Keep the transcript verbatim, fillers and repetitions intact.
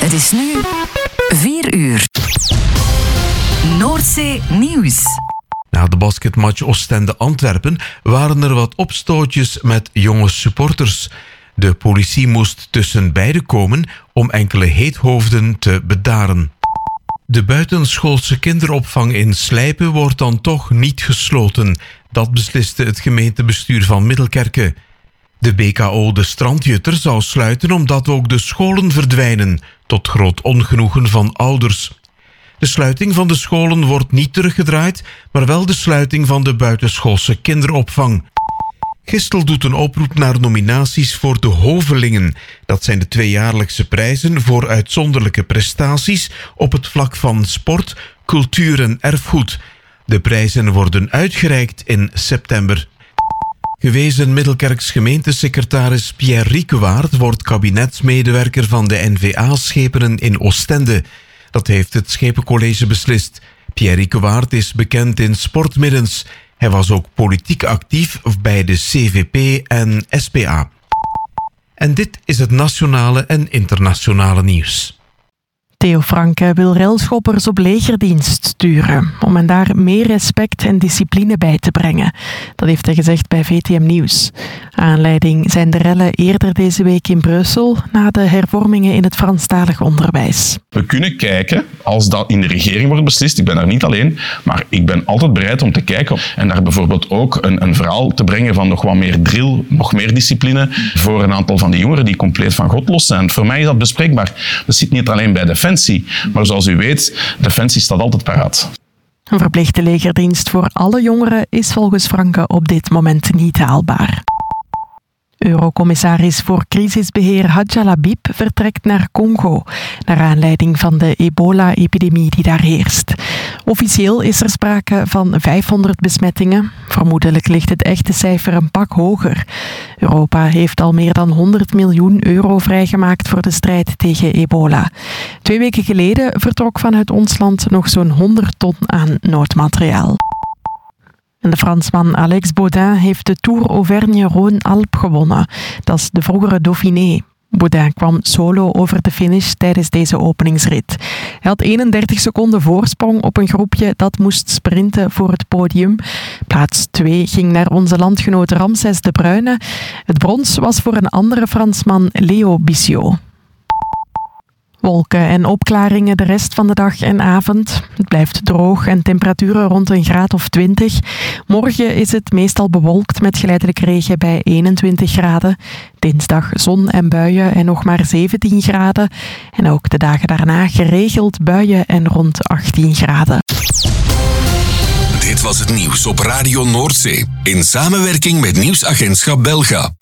Het is nu vier uur. Noordzee Nieuws. Na de basketmatch Oostende-Antwerpen waren er wat opstootjes met jonge supporters. De politie moest tussen beiden komen om enkele heethoofden te bedaren. De buitenschoolse kinderopvang in Slijpen wordt dan toch niet gesloten. Dat besliste het gemeentebestuur van Middelkerke. De B K O De Strandjutter zou sluiten omdat ook de scholen verdwijnen, tot groot ongenoegen van ouders. De sluiting van de scholen wordt niet teruggedraaid, maar wel de sluiting van de buitenschoolse kinderopvang. Gistel doet een oproep naar nominaties voor de Hovelingen. Dat zijn de tweejaarlijkse prijzen voor uitzonderlijke prestaties op het vlak van sport, cultuur en erfgoed. De prijzen worden uitgereikt in september. Gewezen Middelkerks gemeentesecretaris Pierre Riekewaard wordt kabinetsmedewerker van de N V A-schepenen in Oostende. Dat heeft het Schepencollege beslist. Pierre Riekewaard is bekend in sportmiddens. Hij was ook politiek actief bij de C V P en S P A. En dit is het nationale en internationale nieuws. Theo Franke wil railschoppers op legerdienst sturen om hen daar meer respect en discipline bij te brengen. Dat heeft hij gezegd bij V T M Nieuws. Aanleiding zijn de rellen eerder deze week in Brussel na de hervormingen in het Franstalig onderwijs. We kunnen kijken, als dat in de regering wordt beslist, ik ben daar niet alleen, maar ik ben altijd bereid om te kijken en daar bijvoorbeeld ook een, een verhaal te brengen van nog wat meer drill, nog meer discipline voor een aantal van die jongeren die compleet van God los zijn. Voor mij is dat bespreekbaar. Dat zit niet alleen bij Defensie, maar zoals u weet, Defensie staat altijd paraat. Een verplichte legerdienst voor alle jongeren is volgens Franke op dit moment niet haalbaar. Eurocommissaris voor crisisbeheer Hadja Labib vertrekt naar Congo, naar aanleiding van de ebola-epidemie die daar heerst. Officieel is er sprake van vijfhonderd besmettingen. Vermoedelijk ligt het echte cijfer een pak hoger. Europa heeft al meer dan honderd miljoen euro vrijgemaakt voor de strijd tegen ebola. Twee weken geleden vertrok vanuit ons land nog zo'n honderd ton aan noodmateriaal. En de Fransman Alex Baudin heeft de Tour Auvergne-Rhône-Alpes gewonnen. Dat is de vroegere Dauphiné. Baudin kwam solo over de finish tijdens deze openingsrit. Hij had eenendertig seconden voorsprong op een groepje dat moest sprinten voor het podium. Plaats twee ging naar onze landgenoot Ramses de Bruyne. Het brons was voor een andere Fransman, Leo Bissiot. Wolken en opklaringen de rest van de dag en avond. Het blijft droog en temperaturen rond een graad of twintig. Morgen is het meestal bewolkt met geleidelijk regen bij eenentwintig graden. Dinsdag zon en buien en nog maar zeventien graden. En ook de dagen daarna geregeld buien en rond achttien graden. Dit was het nieuws op Radio Noordzee in samenwerking met Nieuwsagentschap Belga.